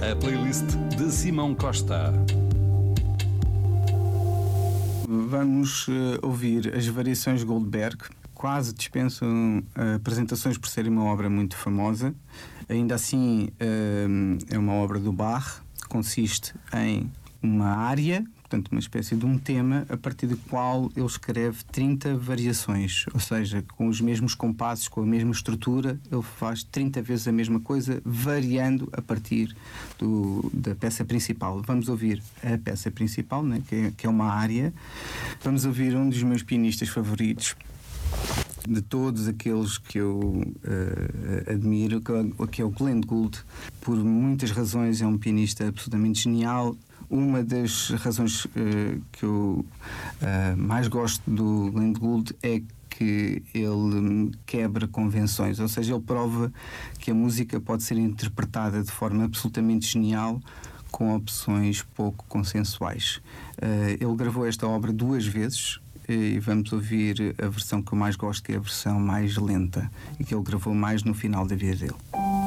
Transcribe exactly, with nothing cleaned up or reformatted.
A playlist de Simão Costa. Vamos uh, ouvir as variações Goldberg. Quase dispensam uh, apresentações por serem uma obra muito famosa. Ainda assim, uh, é uma obra do Bach. Consiste em uma área, portanto uma espécie de um tema, a partir do qual ele escreve trinta variações, ou seja, com os mesmos compassos, com a mesma estrutura, ele faz trinta vezes a mesma coisa, variando a partir do, da peça principal. Vamos ouvir a peça principal, né, que, é, que é uma área. Vamos ouvir um dos meus pianistas favoritos, de todos aqueles que eu uh, admiro, que é o Glenn Gould. Por muitas razões é um pianista absolutamente genial. Uma das razões uh, que eu uh, mais gosto do Glenn Gould é que ele quebra convenções, ou seja, ele prova que a música pode ser interpretada de forma absolutamente genial, com opções pouco consensuais. Uh, ele gravou esta obra duas vezes, e vamos ouvir a versão que eu mais gosto, que é a versão mais lenta, e que ele gravou mais no final da vida dele.